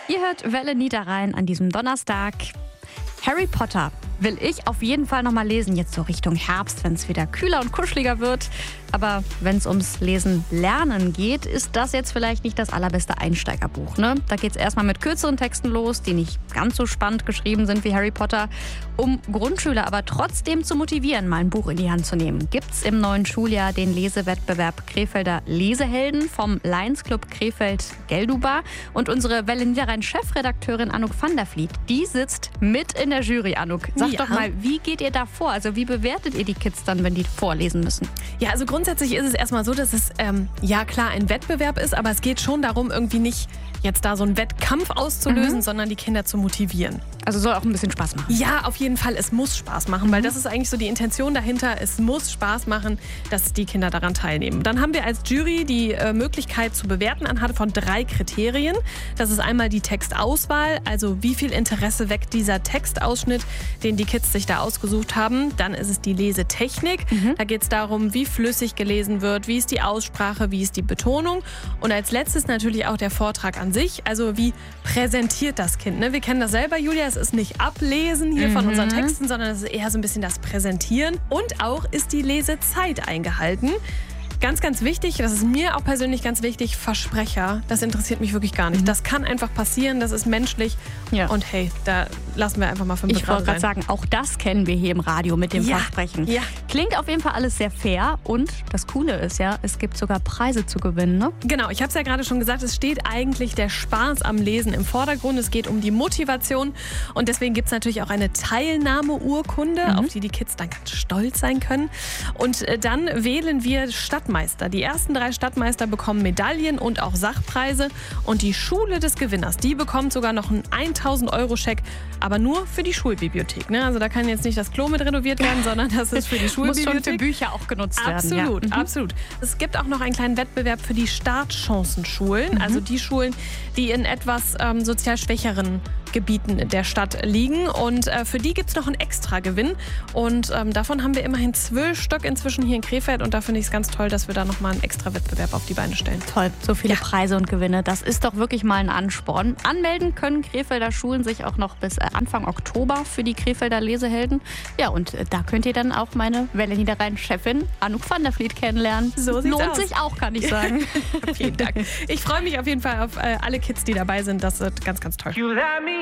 Ihr hört Welle Niederrhein an diesem Donnerstag. Harry Potter will ich auf jeden Fall noch mal lesen, jetzt so Richtung Herbst, wenn es wieder kühler und kuscheliger wird. Aber wenn es ums Lesen lernen geht, ist das jetzt vielleicht nicht das allerbeste Einsteigerbuch. Ne? Da geht es erstmal mit kürzeren Texten los, die nicht ganz so spannend geschrieben sind wie Harry Potter. Um Grundschüler aber trotzdem zu motivieren, mal ein Buch in die Hand zu nehmen, gibt es im neuen Schuljahr den Lesewettbewerb Krefelder Lesehelden vom Lions Club Krefeld-Gelduba. Und unsere Welle Niederrhein-Chefredakteurin Anouk van der Vliet, die sitzt mit in der Jury. Anouk, sag doch mal, wie geht ihr da vor? Also wie bewertet ihr die Kids dann, wenn die vorlesen müssen? Ja, also grundsätzlich ist es erstmal so, dass es ja klar ein Wettbewerb ist, aber es geht schon darum, irgendwie nicht jetzt da so einen Wettkampf auszulösen, sondern die Kinder zu motivieren. Also soll auch ein bisschen Spaß machen. Ja, auf jeden Fall. Es muss Spaß machen, weil das ist eigentlich so die Intention dahinter. Es muss Spaß machen, dass die Kinder daran teilnehmen. Dann haben wir als Jury die Möglichkeit zu bewerten anhand von 3 Kriterien. Das ist einmal die Textauswahl, also wie viel Interesse weckt dieser Textausschnitt, den die Kids sich da ausgesucht haben. Dann ist es die Lesetechnik. Da geht es darum, wie flüssig gelesen wird, wie ist die Aussprache, wie ist die Betonung. Und als letztes natürlich auch der Vortrag an sich. Also wie präsentiert das Kind? Ne? Wir kennen das selber, Julia. Es ist nicht Ablesen hier von unseren Texten, sondern es ist eher so ein bisschen das Präsentieren. Und auch ist die Lesezeit eingehalten. Ganz, ganz wichtig, das ist mir auch persönlich ganz wichtig, Versprecher, das interessiert mich wirklich gar nicht. Das kann einfach passieren, das ist menschlich. Ja. Und hey, da lassen wir einfach mal 5 Ich wollte gerade sagen, auch das kennen wir hier im Radio mit dem Versprechen. Ja. Klingt auf jeden Fall alles sehr fair und das Coole ist ja, es gibt sogar Preise zu gewinnen, ne? Genau, ich habe es ja gerade schon gesagt, es steht eigentlich der Spaß am Lesen im Vordergrund. Es geht um die Motivation und deswegen gibt es natürlich auch eine Teilnahmeurkunde, auf die Kids dann ganz stolz sein können. Und dann wählen wir Stadtmeister. Die ersten 3 Stadtmeister bekommen Medaillen und auch Sachpreise. Und die Schule des Gewinners, die bekommt sogar noch einen 1.000-Euro-Scheck, aber nur für die Schulbibliothek. Ne? Also da kann jetzt nicht das Klo mit renoviert werden, sondern das ist für die Schulbibliothek. Muss schon für Bücher auch genutzt werden. Absolut, absolut. Es gibt auch noch einen kleinen Wettbewerb für die Startchancenschulen. Also die Schulen, die in etwas sozial schwächeren Gebieten der Stadt liegen. Und für die gibt es noch einen Extra-Gewinn. Und davon haben wir immerhin 12 Stück inzwischen hier in Krefeld. Und da finde ich es ganz toll, dass wir da nochmal einen Extra-Wettbewerb auf die Beine stellen. Toll, so viele Preise und Gewinne. Das ist doch wirklich mal ein Ansporn. Anmelden können Krefelder Schulen sich auch noch bis Anfang Oktober für die Krefelder Lesehelden. Ja, und da könnt ihr dann auch meine Welle Niederrhein-Chefin Anouk van der Vliet kennenlernen. So sieht's Lohnt aus. sich auch, kann ich sagen. Vielen Dank. Ich freue mich auf jeden Fall auf alle Kids, die dabei sind. Das wird ganz, ganz toll.